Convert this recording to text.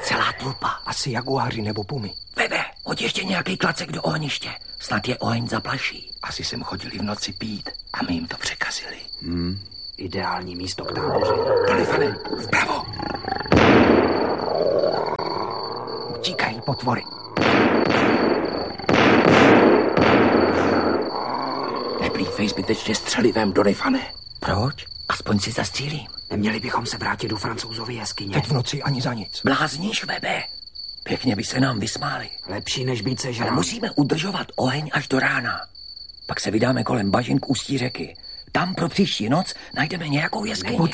Celá tlupa. Asi jaguáři nebo pumy. Bebe, hoď ještě nějaký klacek do ohniště. Snad je oheň zaplaší. Asi sem chodili v noci pít a my jim to překazili. Ideální místo k táboři. Donifane, vpravo. Utíkají potvory. Neplýtvej zbytečně střelivém, Donifane. Proč? Aspoň si zastřílím. Neměli bychom se vrátit do Francouzovy jeskyně. Teď v noci ani za nic. Blázníš, Bebe. Pěkně by se nám vysmáli. Lepší, než být sežrán. Ale musíme udržovat oheň až do rána. Pak se vydáme kolem bažin k ústí řeky. Tam pro příští noc najdeme nějakou jeskyni. Nebuď